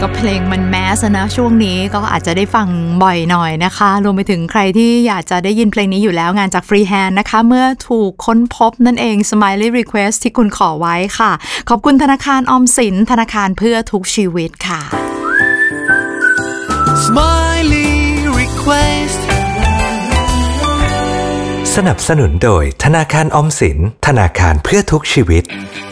ก็เพลงมันแมสนะช่วงนี้ก็อาจจะได้ฟังบ่อยหน่อยนะคะรวมไปถึงใครที่อยากจะได้ยินเพลงนี้อยู่แล้วงานจากฟรีแฮนด์นะคะเมื่อถูกค้นพบนั่นเอง Smiley Request ที่คุณขอไว้ค่ะขอบคุณธนาคารออมสินธนาคารเพื่อทุกชีวิตค่ะ Smiley Request สนับสนุนโดยธนาคารออมสินธนาคารเพื่อทุกชีวิต